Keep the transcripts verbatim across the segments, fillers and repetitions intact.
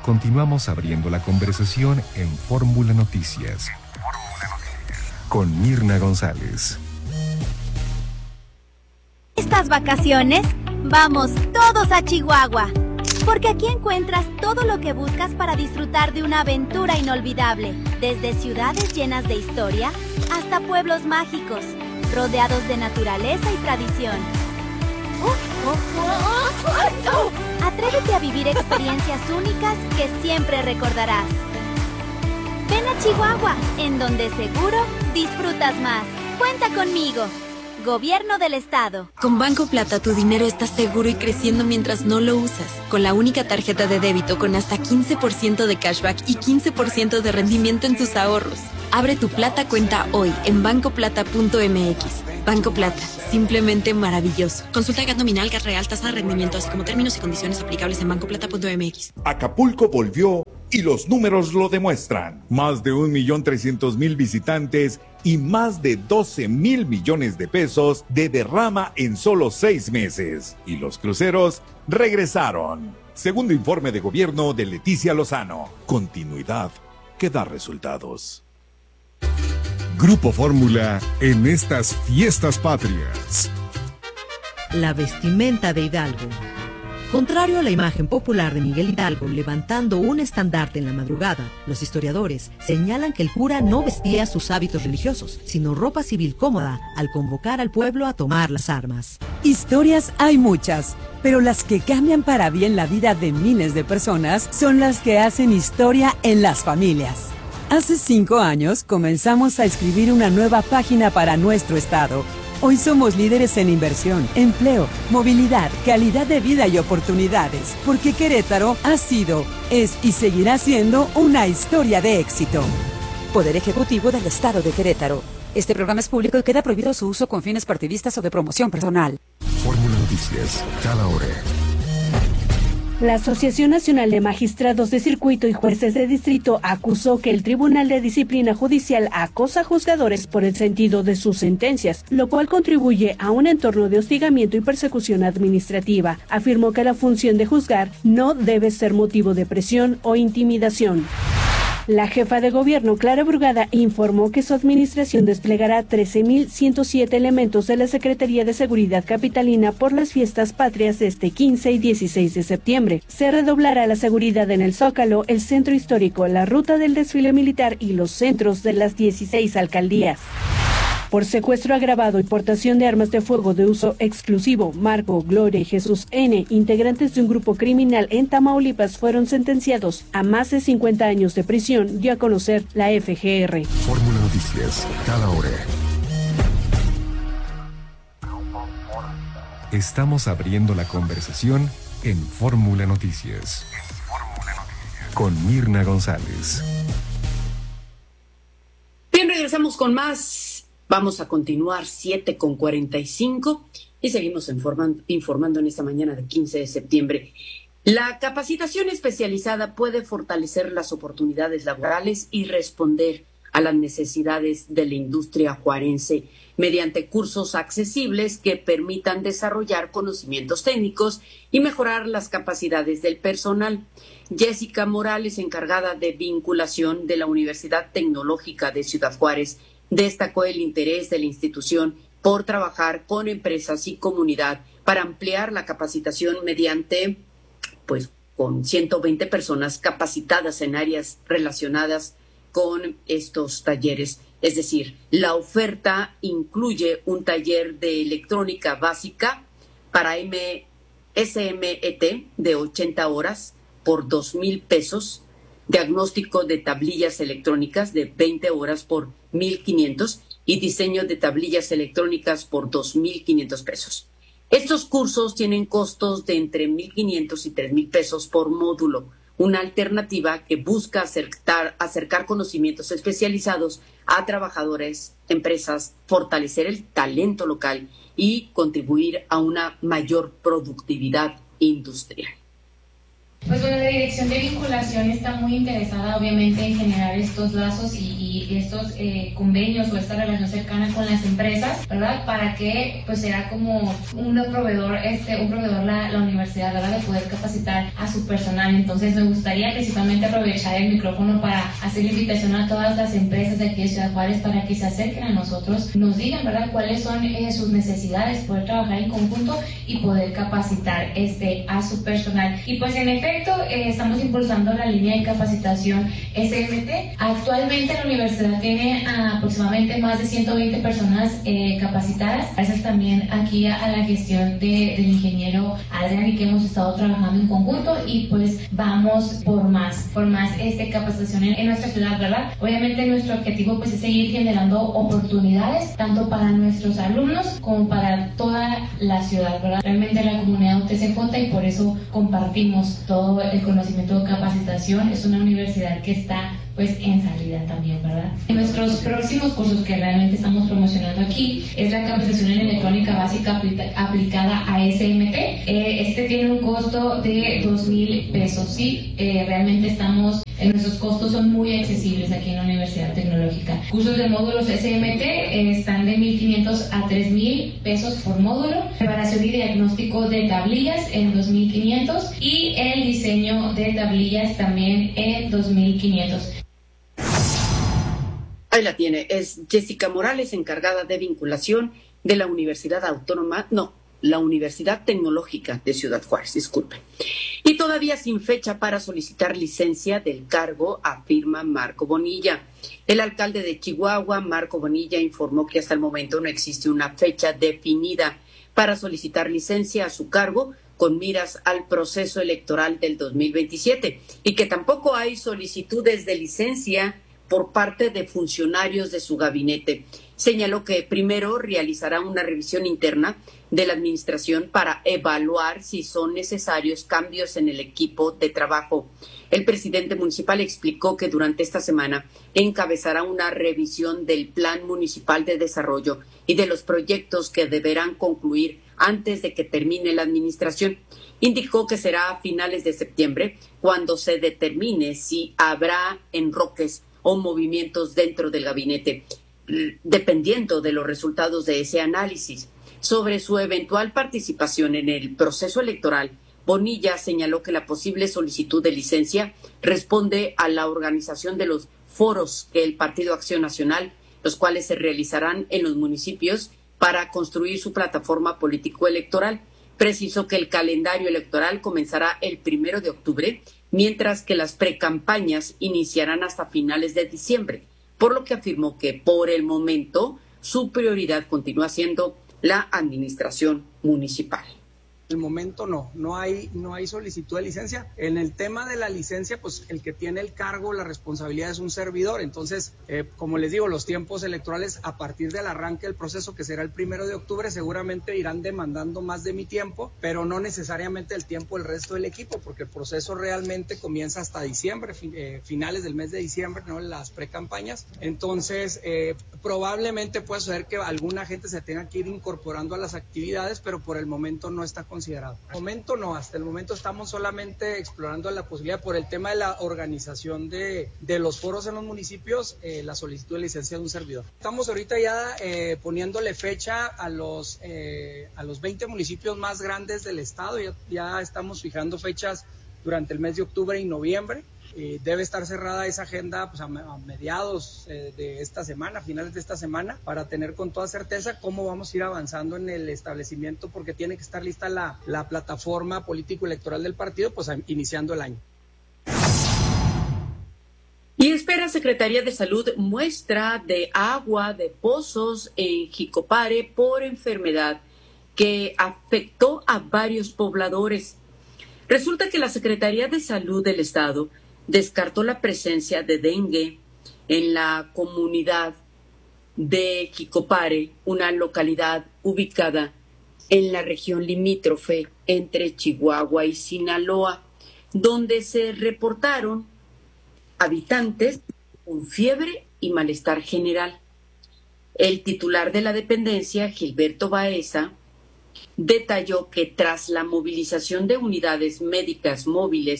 Continuamos abriendo la conversación en Fórmula Noticias con Mirna González. Estas vacaciones, vamos todos a Chihuahua, porque aquí encuentras todo lo que buscas para disfrutar de una aventura inolvidable, desde ciudades llenas de historia hasta pueblos mágicos, rodeados de naturaleza y tradición. Atrévete a vivir experiencias únicas que siempre recordarás. Ven a Chihuahua, en donde seguro disfrutas más. Cuenta conmigo. Gobierno del Estado. Con Banco Plata tu dinero está seguro y creciendo mientras no lo usas. Con la única tarjeta de débito con hasta quince por ciento de cashback y quince por ciento de rendimiento en tus ahorros. Abre tu Plata cuenta hoy en banco plata punto m x. Banco Plata, simplemente maravilloso. Consulta el gas nominal, gas real, tasa de rendimiento, así como términos y condiciones aplicables en banco plata punto m x. Acapulco volvió y los números lo demuestran. Más de un millón trescientos mil visitantes y más de doce mil millones de pesos de derrama en solo seis meses. Y los cruceros regresaron. Segundo informe de gobierno de Leticia Lozano. Continuidad que da resultados. Grupo Fórmula en estas fiestas patrias. La vestimenta de Hidalgo. Contrario a la imagen popular de Miguel Hidalgo levantando un estandarte en la madrugada, los historiadores señalan que el cura no vestía sus hábitos religiosos, sino ropa civil cómoda al convocar al pueblo a tomar las armas. Historias hay muchas, pero las que cambian para bien la vida de miles de personas son las que hacen historia en las familias. Hace cinco años comenzamos a escribir una nueva página para nuestro estado. Hoy somos líderes en inversión, empleo, movilidad, calidad de vida y oportunidades, porque Querétaro ha sido, es y seguirá siendo una historia de éxito. Poder Ejecutivo del Estado de Querétaro. Este programa es público y queda prohibido su uso con fines partidistas o de promoción personal. Fórmula Noticias, cada hora. La Asociación Nacional de Magistrados de Circuito y Jueces de Distrito acusó que el Tribunal de Disciplina Judicial acosa a juzgadores por el sentido de sus sentencias, lo cual contribuye a un entorno de hostigamiento y persecución administrativa. Afirmó que la función de juzgar no debe ser motivo de presión o intimidación. La jefa de gobierno, Clara Brugada, informó que su administración desplegará trece mil ciento siete elementos de la Secretaría de Seguridad Capitalina por las fiestas patrias de este quince y dieciséis de septiembre. Se redoblará la seguridad en el Zócalo, el Centro Histórico, la ruta del desfile militar y los centros de las dieciséis alcaldías. Por secuestro agravado y portación de armas de fuego de uso exclusivo, Marco, Gloria y Jesús N., integrantes de un grupo criminal en Tamaulipas, fueron sentenciados a más de cincuenta años de prisión, dio a conocer la F G R. Fórmula Noticias, cada hora. Estamos abriendo la conversación en Fórmula Noticias con Mirna González. Bien, regresamos con más. Vamos a continuar siete con cuarenta y cinco y seguimos informando, informando en esta mañana de quince de septiembre. La capacitación especializada puede fortalecer las oportunidades laborales y responder a las necesidades de la industria juarense mediante cursos accesibles que permitan desarrollar conocimientos técnicos y mejorar las capacidades del personal. Jessica Morales, encargada de vinculación de la Universidad Tecnológica de Ciudad Juárez, destacó el interés de la institución por trabajar con empresas y comunidad para ampliar la capacitación mediante, pues, con ciento veinte personas capacitadas en áreas relacionadas con estos talleres. Es decir, la oferta incluye un taller de electrónica básica para S M E T de ochenta horas por dos mil pesos, diagnóstico de tablillas electrónicas de veinte horas por mil quinientos y diseño de tablillas electrónicas por dos mil quinientos pesos. Estos cursos tienen costos de entre mil quinientos y tres mil pesos por módulo, una alternativa que busca acercar, acercar conocimientos especializados a trabajadores, empresas, fortalecer el talento local y contribuir a una mayor productividad industrial. Pues bueno, la Dirección capacitación de vinculación está muy interesada obviamente en generar estos lazos y, y estos eh, convenios o esta relación cercana con las empresas, ¿verdad? Para que pues sea como un proveedor, este, un proveedor la, la universidad, ¿verdad? De poder capacitar a su personal. Entonces me gustaría principalmente aprovechar el micrófono para hacer invitación a todas las empresas de aquí de Ciudad Juárez para que se acerquen a nosotros, nos digan, ¿verdad? Cuáles son eh, sus necesidades, poder trabajar en conjunto y poder capacitar este, a su personal. Y pues en efecto, eh, estamos impulsando la línea de capacitación S M T. Actualmente la universidad tiene a aproximadamente más de ciento veinte personas eh, capacitadas. Gracias también aquí a, a la gestión de, del ingeniero Adrián y que hemos estado trabajando en conjunto y pues vamos por más, por más este, capacitación en, en nuestra ciudad, ¿verdad? Obviamente nuestro objetivo pues es seguir generando oportunidades tanto para nuestros alumnos como para toda la ciudad, ¿verdad? Realmente la comunidad U T C J y por eso compartimos todo el conocimiento de capacitación. Es una universidad que está pues en salida también, ¿verdad? En nuestros próximos cursos que realmente estamos promocionando aquí es la capacitación en electrónica básica aplicada a S M T. Eh, este tiene un costo de dos mil pesos, ¿sí? Eh, realmente estamos, eh, nuestros costos son muy accesibles aquí en la Universidad Tecnológica. Cursos de módulos S M T eh, están de mil quinientos a tres mil pesos por módulo. Preparación y diagnóstico de tablillas en dos mil quinientos y el diseño de tablillas también en dos mil quinientos. Ahí la tiene, es Jessica Morales, encargada de vinculación de la Universidad Autónoma, no, la Universidad Tecnológica de Ciudad Juárez, disculpe. Y todavía sin fecha para solicitar licencia del cargo, afirma Marco Bonilla. El alcalde de Chihuahua, Marco Bonilla, informó que hasta el momento no existe una fecha definida para solicitar licencia a su cargo con miras al proceso electoral del dos mil veintisiete y que tampoco hay solicitudes de licencia por parte de funcionarios de su gabinete. Señaló que primero realizará una revisión interna de la administración para evaluar si son necesarios cambios en el equipo de trabajo. El presidente municipal explicó que durante esta semana encabezará una revisión del Plan Municipal de Desarrollo y de los proyectos que deberán concluir antes de que termine la administración. Indicó que será a finales de septiembre cuando se determine si habrá enroques o movimientos dentro del gabinete, dependiendo de los resultados de ese análisis. Sobre su eventual participación en el proceso electoral, Bonilla señaló que la posible solicitud de licencia responde a la organización de los foros que el Partido Acción Nacional, los cuales se realizarán en los municipios para construir su plataforma político-electoral. Precisó que el calendario electoral comenzará el primero de octubre, mientras que las precampañas iniciarán hasta finales de diciembre, por lo que afirmó que por el momento su prioridad continúa siendo la administración municipal. el momento no, no hay, no hay solicitud de licencia. En el tema de la licencia, pues el que tiene el cargo, la responsabilidad es un servidor. Entonces, eh, como les digo, los tiempos electorales a partir del arranque del proceso, que será el primero de octubre, seguramente irán demandando más de mi tiempo, pero no necesariamente el tiempo del resto del equipo, porque el proceso realmente comienza hasta diciembre, fin, eh, finales del mes de diciembre, ¿no? Las precampañas. Entonces, eh, probablemente puede suceder que alguna gente se tenga que ir incorporando a las actividades, pero por el momento no está considerado. Al momento no, hasta el momento estamos solamente explorando la posibilidad por el tema de la organización de, de los foros en los municipios, eh, la solicitud de licencia de un servidor. Estamos ahorita ya eh, poniéndole fecha a los, eh, a los veinte municipios más grandes del estado, ya, ya estamos fijando fechas durante el mes de octubre y noviembre. Eh, debe estar cerrada esa agenda pues, a, a mediados eh, de esta semana, a finales de esta semana, para tener con toda certeza cómo vamos a ir avanzando en el establecimiento, porque tiene que estar lista la, la plataforma político-electoral del partido, pues a, iniciando el año. Y espera Secretaría de Salud muestra de agua de pozos en Jicopare por enfermedad que afectó a varios pobladores. Resulta que la Secretaría de Salud del Estado descartó la presencia de dengue en la comunidad de Jicopare, una localidad ubicada en la región limítrofe entre Chihuahua y Sinaloa, donde se reportaron habitantes con fiebre y malestar general. El titular de la dependencia, Gilberto Baeza, detalló que tras la movilización de unidades médicas móviles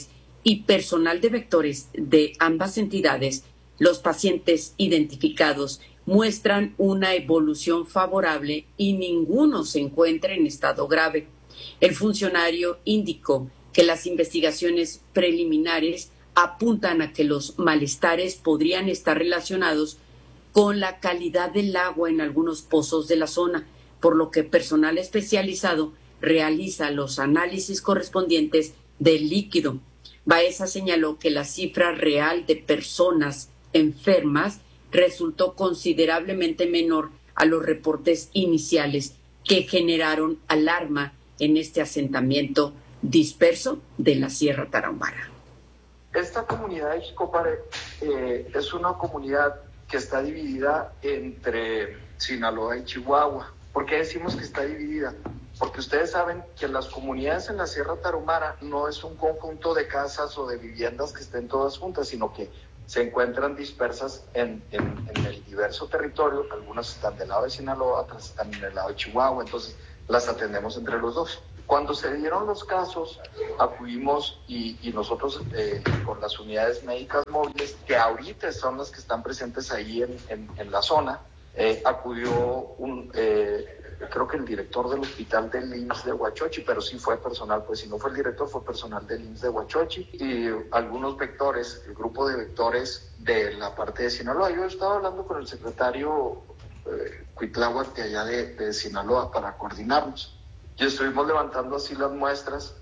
y personal de vectores de ambas entidades, los pacientes identificados muestran una evolución favorable y ninguno se encuentra en estado grave. El funcionario indicó que las investigaciones preliminares apuntan a que los malestares podrían estar relacionados con la calidad del agua en algunos pozos de la zona, por lo que personal especializado realiza los análisis correspondientes del líquido. Baeza señaló que la cifra real de personas enfermas resultó considerablemente menor a los reportes iniciales que generaron alarma en este asentamiento disperso de la Sierra Tarahumara. Esta comunidad de Jicopare eh, es una comunidad que está dividida entre Sinaloa y Chihuahua. ¿Por qué decimos que está dividida? Porque ustedes saben que las comunidades en la Sierra Tarahumara no es un conjunto de casas o de viviendas que estén todas juntas, sino que se encuentran dispersas en, en, en el diverso territorio. Algunas están del lado de Sinaloa, otras están en el lado de Chihuahua, entonces las atendemos entre los dos. Cuando se dieron los casos, acudimos y, y nosotros eh, con las unidades médicas móviles, que ahorita son las que están presentes ahí en, en, en la zona, eh, acudió un... Eh, creo que el director del hospital del I M S S de Huachochi, pero sí fue personal, pues si no fue el director, fue personal del I M S S de Huachochi, y algunos vectores, el grupo de vectores de la parte de Sinaloa. Yo estaba hablando con el secretario eh, Cuitláhuac de allá de, de Sinaloa para coordinarnos, y estuvimos levantando así las muestras.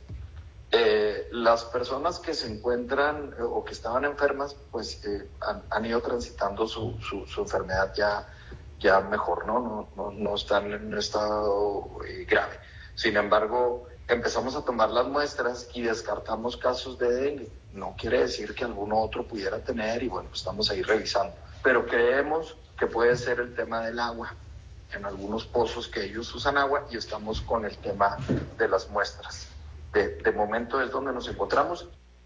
Eh, las personas que se encuentran eh, o que estaban enfermas, pues eh, han, han ido transitando su, su, su enfermedad ya ya mejor, ¿no? No, no, no están en un estado eh, grave. Sin embargo, empezamos a tomar las muestras y descartamos casos de dengue. No quiere decir que alguno otro pudiera tener y bueno, pues estamos ahí revisando. Pero creemos que puede ser el tema del agua. En algunos pozos que ellos usan agua y estamos con el tema de las muestras. De, de momento es donde nos encontramos.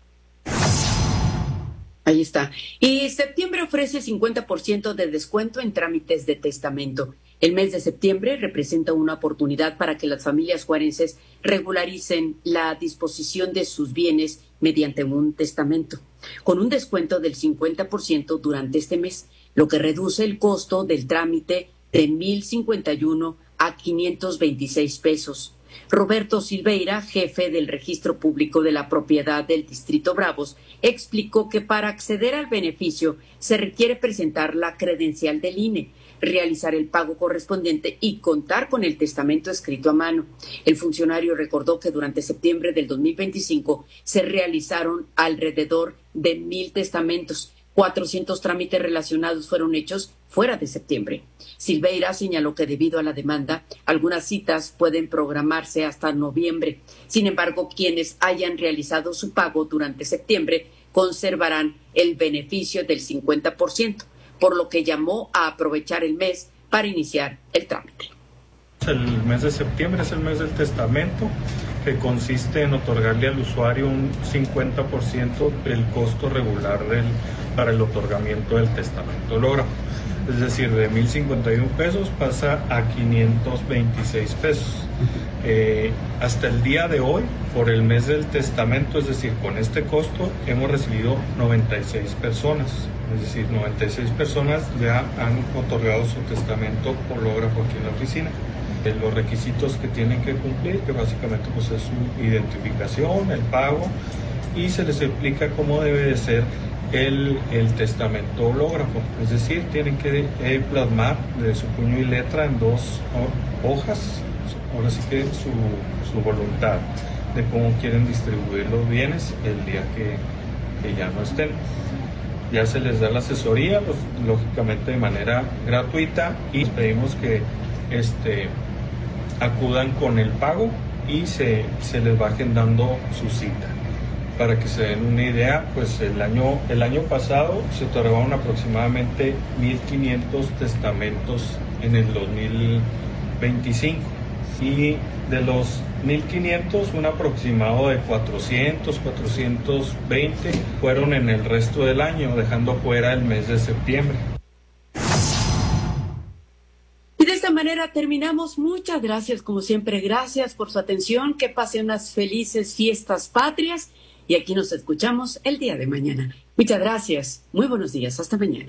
Ahí está. Y septiembre ofrece cincuenta por ciento de descuento en trámites de testamento. El mes de septiembre representa una oportunidad para que las familias juarenses regularicen la disposición de sus bienes mediante un testamento, con un descuento del cincuenta por ciento durante este mes, lo que reduce el costo del trámite de mil cincuenta y uno a quinientos veintiséis pesos. Roberto Silveira, jefe del Registro Público de la Propiedad del Distrito Bravos, explicó que para acceder al beneficio se requiere presentar la credencial del I N E, realizar el pago correspondiente y contar con el testamento escrito a mano. El funcionario recordó que durante septiembre del dos mil veinticinco se realizaron alrededor de mil testamentos. cuatrocientos trámites relacionados fueron hechos fuera de septiembre. Silveira señaló que debido a la demanda, algunas citas pueden programarse hasta noviembre. Sin embargo, quienes hayan realizado su pago durante septiembre conservarán el beneficio del cincuenta por ciento, por lo que llamó a aprovechar el mes para iniciar el trámite. El mes de septiembre es el mes del testamento, que consiste en otorgarle al usuario un cincuenta por ciento del costo regular del, para el otorgamiento del testamento hológrafo. Es decir, de mil cincuenta y uno pesos pasa a quinientos veintiséis pesos. Eh, hasta el día de hoy, por el mes del testamento, es decir, con este costo, hemos recibido noventa y seis personas. Es decir, noventa y seis personas ya han otorgado su testamento hológrafo aquí en la oficina. Eh, los requisitos que tienen que cumplir, que básicamente pues, es su identificación, el pago, y se les explica cómo debe de ser El, el testamento hológrafo, es decir, tienen que eh, plasmar de su puño y letra en dos hojas, ahora sí que su, su voluntad de cómo quieren distribuir los bienes el día que, que ya no estén. Ya se les da la asesoría, pues lógicamente de manera gratuita, y pedimos que este, acudan con el pago y se, se les va agendando su cita. Para que se den una idea, pues el año, el año pasado se otorgaron aproximadamente mil quinientos testamentos en el dos mil veinticinco y de los mil quinientos un aproximado de cuatrocientos, cuatrocientos veinte fueron en el resto del año, dejando fuera el mes de septiembre. Y de esta manera terminamos. Muchas gracias, como siempre, gracias por su atención, que pasen unas felices fiestas patrias. y aquí nos escuchamos el día de mañana. Muchas gracias, muy buenos días, hasta mañana.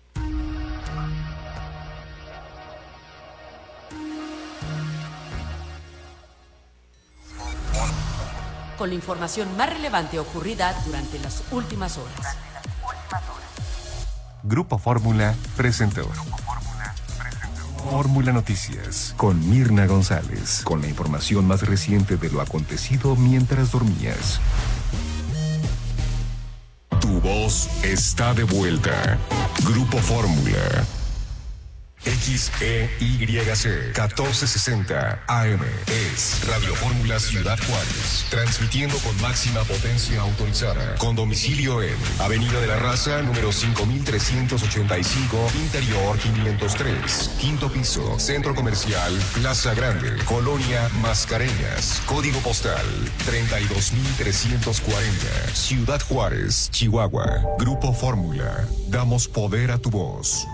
Con la información más relevante ocurrida durante las últimas horas. Grupo Fórmula presentó Fórmula Noticias con Mirna González, con la información más reciente de lo acontecido mientras dormías. Tu voz está de vuelta. Grupo Fórmula. X E Y C catorce sesenta A M es Radio Fórmula Ciudad Juárez, transmitiendo con máxima potencia autorizada, con domicilio en Avenida de la Raza, número cinco mil trescientos ochenta y cinco, Interior quinientos tres, quinto piso, Centro Comercial Plaza Grande, Colonia Mascareñas, código postal treinta y dos mil trescientos cuarenta, Ciudad Juárez, Chihuahua. Grupo Fórmula, damos poder a tu voz.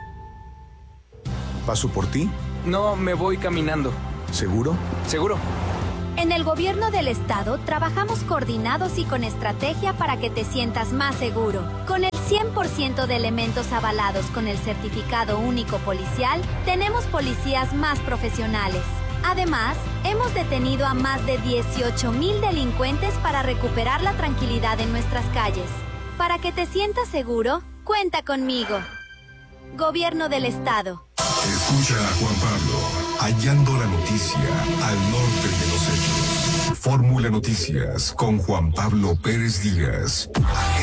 ¿Paso por ti? No, me voy caminando. ¿Seguro? ¿Seguro? En el gobierno del estado trabajamos coordinados y con estrategia para que te sientas más seguro. Con el cien por ciento de elementos avalados con el certificado único policial, tenemos policías más profesionales. Además, hemos detenido a más de dieciocho mil delincuentes para recuperar la tranquilidad en nuestras calles. Para que te sientas seguro, cuenta conmigo. Gobierno del Estado. Escucha a Juan Pablo, hallando la noticia al norte de los hechos. Fórmula Noticias con Juan Pablo Pérez Díaz.